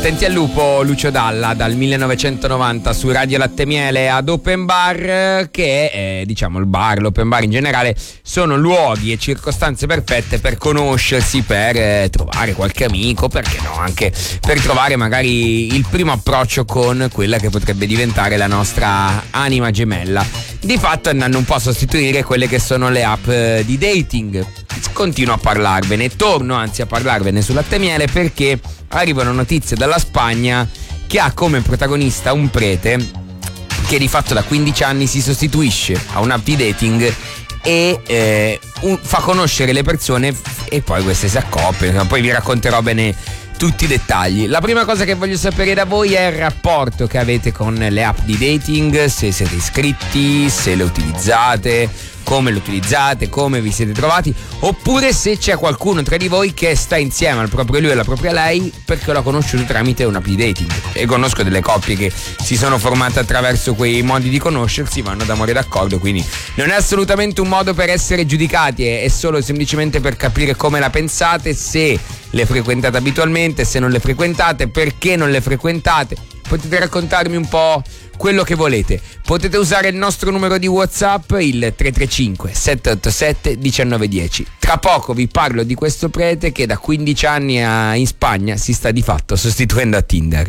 Attenti al lupo, Lucio Dalla, dal 1990 su Radio Latte Miele ad Open Bar, che diciamo il bar, l'open bar in generale, sono luoghi e circostanze perfette per conoscersi, per trovare qualche amico, perché no, anche per trovare magari il primo approccio con quella che potrebbe diventare la nostra anima gemella. Di fatto andando un po' a sostituire quelle che sono le app di dating. Continuo a parlarvene, torno anzi a parlarvene su Latte Miele, perché arrivano notizie dalla Spagna che ha come protagonista un prete che di fatto da 15 anni si sostituisce a un'app di dating e fa conoscere le persone e poi queste si accoppiano. Poi vi racconterò bene tutti i dettagli. La prima cosa che voglio sapere da voi è il rapporto che avete con le app di dating, se siete iscritti, se le utilizzate, come le utilizzate, come vi siete trovati, oppure se c'è qualcuno tra di voi che sta insieme al proprio lui e alla propria lei perché l'ha conosciuto tramite un'app di dating. E conosco delle coppie che si sono formate attraverso quei modi di conoscersi, vanno d'amore e d'accordo, quindi non è assolutamente un modo per essere giudicati, è solo semplicemente per capire come la pensate, se le frequentate abitualmente, se non le frequentate, perché non le frequentate. Potete raccontarmi un po' quello che volete. Potete usare il nostro numero di WhatsApp, il 335 787 1910. Tra poco vi parlo di questo prete che da 15 anni in Spagna si sta di fatto sostituendo a Tinder.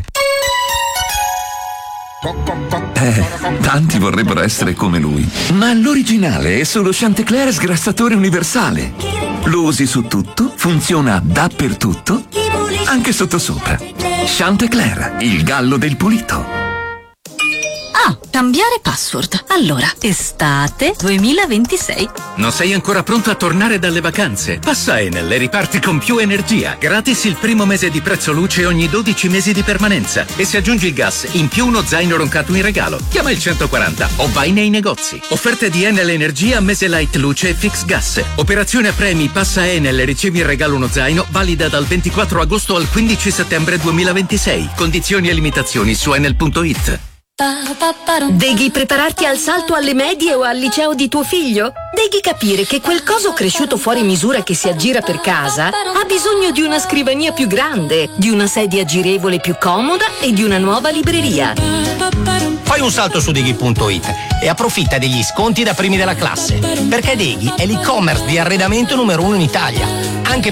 Tanti vorrebbero essere come lui, ma l'originale è solo Chantecler sgrassatore universale. Lo usi su tutto, funziona dappertutto, anche sottosopra. Chantecler, il gallo del pulito. Ah, cambiare password. Allora, estate 2026. Non sei ancora pronto a tornare dalle vacanze? Passa Enel e riparti con più energia. Gratis il primo mese di prezzo luce ogni 12 mesi di permanenza. E se aggiungi il gas, in più uno zaino roncato in regalo. Chiama il 140 o vai nei negozi. Offerte di Enel Energia, mese light luce e fix gas. Operazione a premi, passa Enel e ricevi in regalo uno zaino, valida dal 24 agosto al 15 settembre 2026. Condizioni e limitazioni su enel.it. Devi prepararti al salto alle medie o al liceo di tuo figlio? Devi capire che quel coso cresciuto fuori misura che si aggira per casa ha bisogno di una scrivania più grande, di una sedia girevole più comoda e di una nuova libreria. Fai un salto su Deghi.it e approfitta degli sconti da primi della classe, perché Deghi è l'e-commerce di arredamento numero 1 in Italia. Anche